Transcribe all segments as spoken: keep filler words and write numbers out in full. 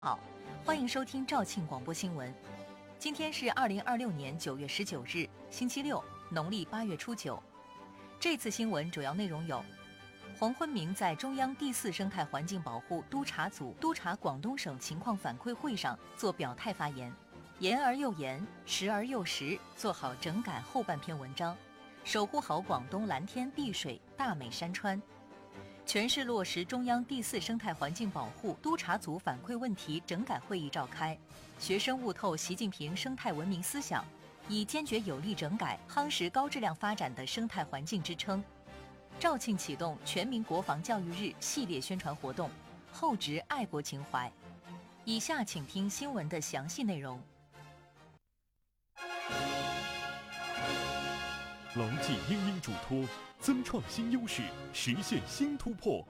好，欢迎收听肇庆广播新闻。今天是二零二六年九月十九日，星期六，农历八月初九。这次新闻主要内容有：黄坤明在中央第四生态环境保护督察组督察广东省情况反馈会上做表态发言，言而又言，实而又实，做好整改后半篇文章，守护好广东蓝天碧水、大美山川。全市落实中央第四生态环境保护督察组反馈问题整改会议召开，学生悟透习近平生态文明思想，以坚决有力整改夯实高质量发展的生态环境支撑。肇庆启动全民国防教育日系列宣传活动，厚植爱国情怀。以下请听新闻的详细内容。 牢记因应嘱托，增创新优势，实现新突破。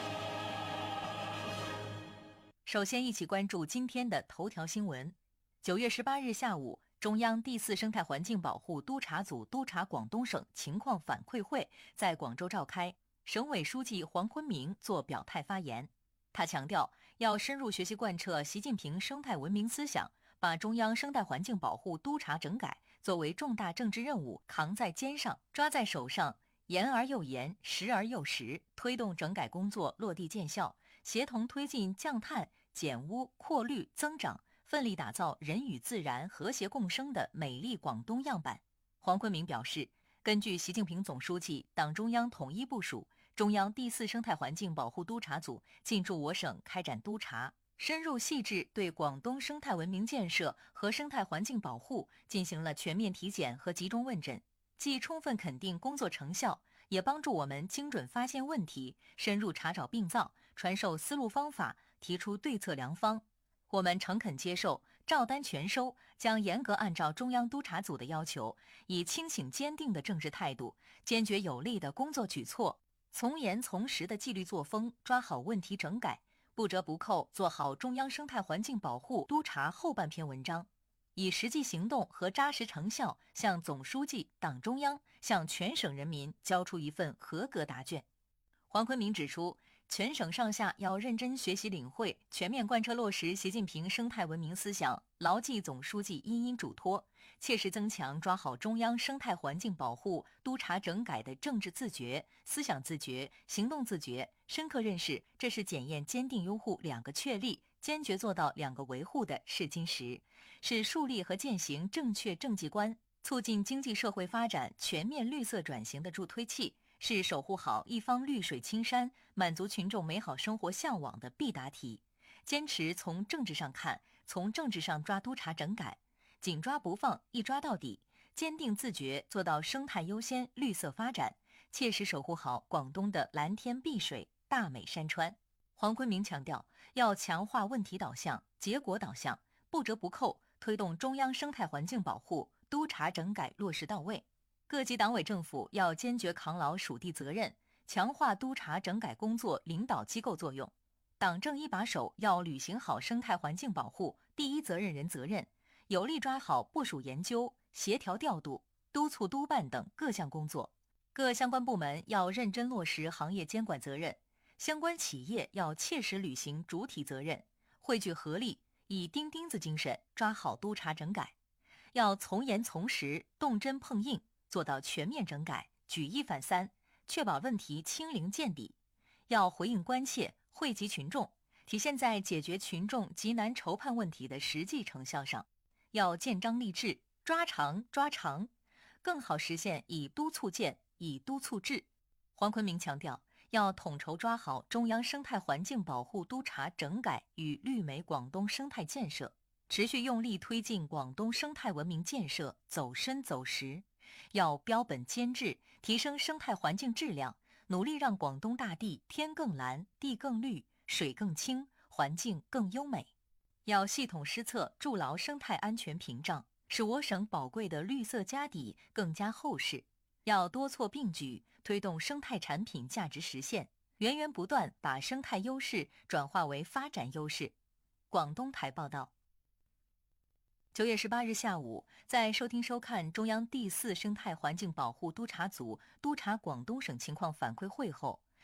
首先一起关注今天的头条新闻。九月十八日下午，中央第四生态环境保护督察组督察广东省情况反馈会在广州召开，省委书记黄坤明作表态发言。他强调，要深入学习贯彻习近平生态文明思想，把中央生态环境保护督察整改作为重大政治任务扛在肩上，抓在手上，言而又言，实而又实，推动整改工作落地见效，协同推进降碳、减污、扩绿、增长，奋力打造人与自然和谐共生的美丽广东样板。黄坤明表示，根据习近平总书记、党中央统一部署，中央第四生态环境保护督察组进驻我省开展督查，深入细致对广东生态文明建设和生态环境保护进行了全面体检和集中问诊，既充分肯定工作成效，也帮助我们精准发现问题，深入查找病灶，传授思路方法，提出对策良方。我们诚恳接受，照单全收，将严格按照中央督察组的要求，以清醒坚定的政治态度，坚决有力的工作举措，从严从实的纪律作风，抓好问题整改，不折不扣做好中央生态环境保护督察后半篇文章，以实际行动和扎实成效向总书记、党中央、向全省人民交出一份合格答卷。黄坤明指出，全省上下要认真学习领会，全面贯彻落实习近平生态文明思想，牢记总书记因应嘱托，切实增强抓好中央生态环境保护督察整改的政治自觉、思想自觉、行动自觉，深刻认识这是检验坚定拥护两个确立、坚决做到两个维护的试金石，是树立和践行正确政绩观、促进经济社会发展全面绿色转型的助推器，是守护好一方绿水青山、满足群众美好生活向往的必答题。坚持从政治上看，从政治上抓督察整改，紧抓不放，一抓到底，坚定自觉做到生态优先、绿色发展，切实守护好广东的蓝天碧水、大美山川。黄坤明强调，要强化问题导向、结果导向，不折不扣推动中央生态环境保护督察整改落实到位。各级党委政府要坚决扛牢属地责任，强化督查整改工作领导机构作用。党政一把手要履行好生态环境保护第一责任人责任，有力抓好部署研究、协调调度、督促督办等各项工作。各相关部门要认真落实行业监管责任，相关企业要切实履行主体责任，汇聚合力，以钉钉子精神抓好督查整改。要从严从实、动真碰硬，做到全面整改，举一反三，确保问题清零见底。要回应关切，惠及群众，体现在解决群众急难愁盼问题的实际成效上。要建章立制，抓长抓长，更好实现以督促建、以督促治。黄坤明强调，要统筹抓好中央生态环境保护督察整改与绿美广东生态建设，持续用力推进广东生态文明建设走深走实。要标本兼治，提升生态环境质量，努力让广东大地天更蓝、地更绿、水更清、环境更优美。要系统施策，筑牢生态安全屏障，使我省宝贵的绿色家底更加厚实。要多措并举，推动生态产品价值实现，源源不断把生态优势转化为发展优势。广东台报道。九月十八日下午，在收听收看中央第四生态环境保护督察组督察广东省情况反馈会后，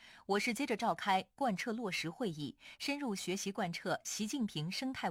我市接着召开贯彻落实会议，深入学习贯彻习近平生态